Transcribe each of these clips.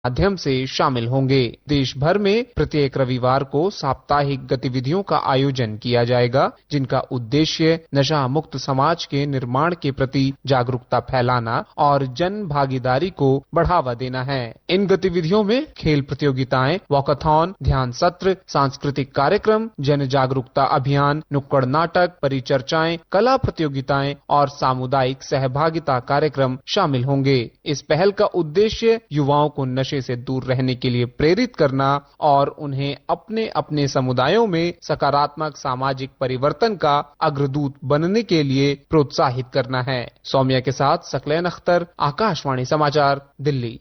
माध्यम से शामिल होंगे। देश भर में प्रत्येक रविवार को साप्ताहिक गतिविधियों का आयोजन किया जाएगा, जिनका उद्देश्य नशा मुक्त समाज के निर्माण के प्रति जागरूकता फैलाना और जन भागीदारी को बढ़ावा देना है। इन गतिविधियों में खेल प्रतियोगिताएं, वॉकाथॉन, ध्यान सत्र, सांस्कृतिक कार्यक्रम, जन जागरूकता अभियान, नुक्कड़ नाटक, परिचर्चाएं, कला प्रतियोगिताएं और सामुदायिक सहभागिता कार्यक्रम शामिल होंगे। इस पहल का उद्देश्य युवाओं को नशे से दूर रहने के लिए प्रेरित करना और उन्हें अपने अपने समुदायों में सकारात्मक सामाजिक परिवर्तन का अग्रदूत बनने के लिए प्रोत्साहित करना है। सौम्या के साथ सकलैन अख्तर, आकाशवाणी समाचार, दिल्ली।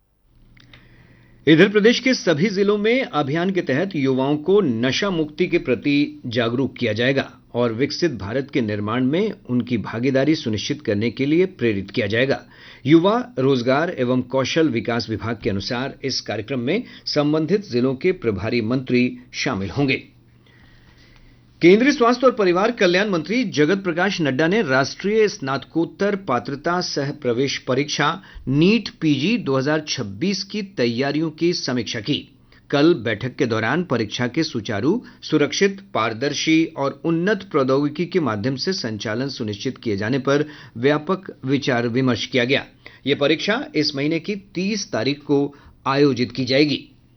इधर प्रदेश के सभी जिलों में अभियान के तहत युवाओं को नशा मुक्ति के प्रति जागरूक किया जाएगा और विकसित भारत के निर्माण में उनकी भागीदारी सुनिश्चित करने के लिए प्रेरित किया जाएगा। युवा रोजगार एवं कौशल विकास विभाग के अनुसार इस कार्यक्रम में संबंधित जिलों के प्रभारी मंत्री शामिल होंगे। केंद्रीय स्वास्थ्य और परिवार कल्याण मंत्री जगत प्रकाश नड्डा ने राष्ट्रीय स्नातकोत्तर पात्रता सह प्रवेश परीक्षा नीट पीजी 2026 की तैयारियों की समीक्षा की। कल बैठक के दौरान परीक्षा के सुचारू, सुरक्षित, पारदर्शी और उन्नत प्रौद्योगिकी के माध्यम से संचालन सुनिश्चित किए जाने पर व्यापक विचार विमर्श किया गया। यह परीक्षा इस महीने की 30 तारीख को आयोजित की जाएगी।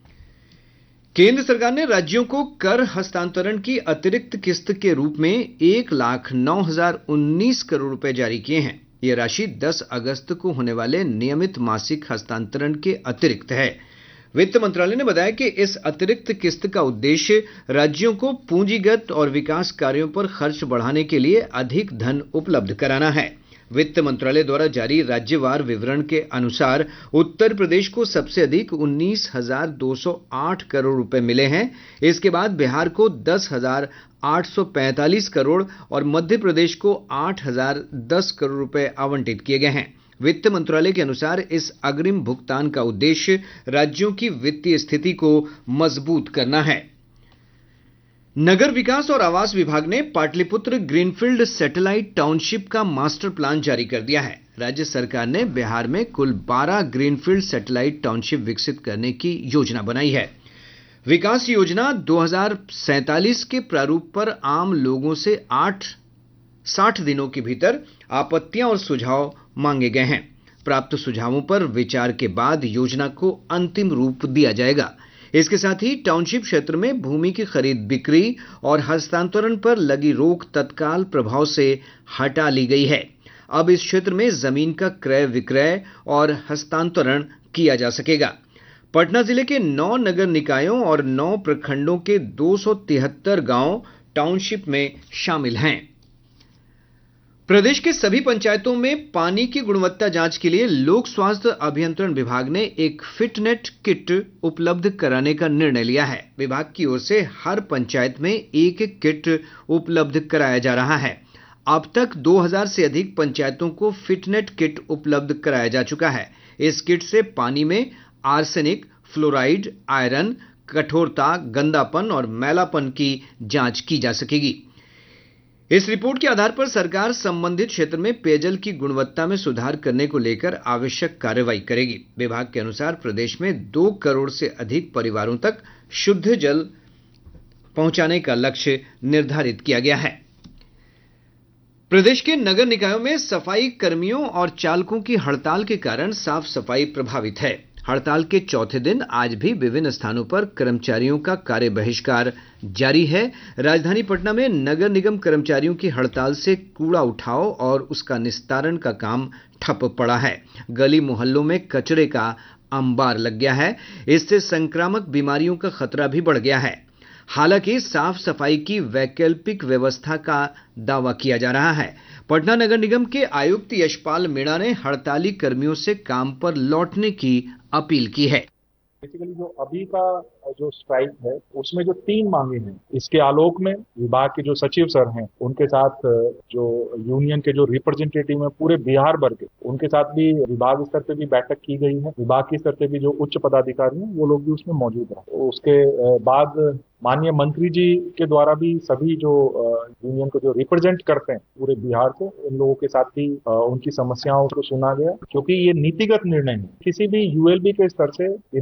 केंद्र सरकार ने राज्यों को कर हस्तांतरण की अतिरिक्त किस्त के रूप में 1,09,019 करोड़ रुपए जारी किए हैं। यह राशि 10 अगस्त को होने वाले नियमित मासिक हस्तांतरण के अतिरिक्त है। वित्त मंत्रालय ने बताया कि इस अतिरिक्त किस्त का उद्देश्य राज्यों को पूंजीगत और विकास कार्यों पर खर्च बढ़ाने के लिए अधिक धन उपलब्ध कराना है। वित्त मंत्रालय द्वारा जारी राज्यवार विवरण के अनुसार उत्तर प्रदेश को सबसे अधिक 19,208 करोड़ रुपए मिले हैं। इसके बाद बिहार को 10,845 करोड़ और मध्य प्रदेश को 8,010 करोड़ रुपए आवंटित किए गए हैं। वित्त मंत्रालय के अनुसार इस अग्रिम भुगतान का उद्देश्य राज्यों की वित्तीय स्थिति को मजबूत करना है। नगर विकास और आवास विभाग ने पाटलिपुत्र ग्रीनफील्ड सैटेलाइट टाउनशिप का मास्टर प्लान जारी कर दिया है। राज्य सरकार ने बिहार में कुल 12 ग्रीनफील्ड सैटेलाइट टाउनशिप विकसित करने की योजना बनाई है। विकास योजना 2047 के प्रारूप पर आम लोगों से 60 दिनों के भीतर आपत्तियां और सुझाव मांगे गए हैं। प्राप्त सुझावों पर विचार के बाद योजना को अंतिम रूप दिया जाएगा। इसके साथ ही टाउनशिप क्षेत्र में भूमि की खरीद बिक्री और हस्तांतरण पर लगी रोक तत्काल प्रभाव से हटा ली गई है। अब इस क्षेत्र में जमीन का क्रय विक्रय और हस्तांतरण किया जा सकेगा। पटना जिले के 9 नगर निकायों और 9 प्रखंडों के 273 गांव टाउनशिप में शामिल हैं। प्रदेश के सभी पंचायतों में पानी की गुणवत्ता जांच के लिए लोक स्वास्थ्य अभियंत्रण विभाग ने एक फिटनेट किट उपलब्ध कराने का निर्णय लिया है। विभाग की ओर से हर पंचायत में एक किट उपलब्ध कराया जा रहा है। अब तक 2000 से अधिक पंचायतों को फिटनेट किट उपलब्ध कराया जा चुका है। इस किट से पानी में आर्सेनिक, फ्लोराइड, आयरन, कठोरता, गंदापन और मैलापन की जांच की जा सकेगी। इस रिपोर्ट के आधार पर सरकार संबंधित क्षेत्र में पेयजल की गुणवत्ता में सुधार करने को लेकर आवश्यक कार्रवाई करेगी। विभाग के अनुसार प्रदेश में 2 करोड़ से अधिक परिवारों तक शुद्ध जल पहुंचाने का लक्ष्य निर्धारित किया गया है। प्रदेश के नगर निकायों में सफाई कर्मियों और चालकों की हड़ताल के कारण साफ सफाई प्रभावित है। हड़ताल के चौथे दिन आज भी विभिन्न स्थानों पर कर्मचारियों का कार्य बहिष्कार जारी है। राजधानी पटना में नगर निगम कर्मचारियों की हड़ताल से कूड़ा उठाव और उसका निस्तारण का काम ठप पड़ा है। गली मोहल्लों में कचरे का अंबार लग गया है। इससे संक्रामक बीमारियों का खतरा भी बढ़ गया है। हालांकि साफ सफाई की वैकल्पिक व्यवस्था का दावा किया जा रहा है। पटना नगर निगम के आयुक्त यशपाल मीणा ने हड़ताली कर्मियों से काम पर लौटने की अपील की है। बेसिकली जो अभी का जो स्ट्राइक है उसमें जो 3 मांगे हैं, इसके आलोक में विभाग के जो सचिव सर हैं उनके साथ जो यूनियन के जो रिप्रेजेंटेटिव हैं पूरे बिहार भर के, उनके साथ भी विभाग स्तर पे भी बैठक की गई है। विभाग के स्तर पे भी जो उच्च पदाधिकारी हैं वो लोग भी उसमें मौजूद हैं। उसके बाद माननीय मंत्री जी के द्वारा भी सभी जो यूनियन को जो रिप्रेजेंट करते हैं पूरे बिहार से, उन लोगों के साथ भी उनकी समस्याओं को सुना गया, क्योंकि ये नीतिगत निर्णय है। किसी भी यूएलबी के स्तर से